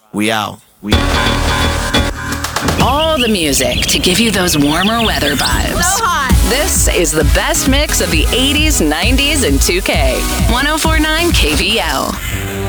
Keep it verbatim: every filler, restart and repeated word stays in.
We out. We All the music to give you those warmer weather vibes. So hot. This is the best mix of the eighties, nineties, and two K. one oh four point nine K V L.